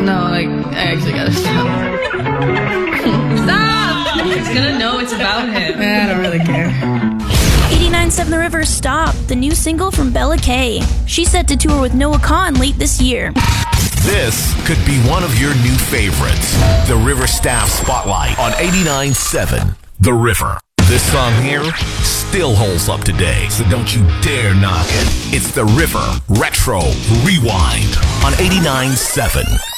No, I actually gotta stop. Stop! He's gonna know it's about him. I don't really care. 89.7 The River Stop, the new single from Bella Kay. She's set to tour with Noah Kahan late this year. This could be one of your new favorites. The River Staff Spotlight on 89.7 The River. This song here still holds up today, so don't you dare knock it. It's The River Retro Rewind on 89.7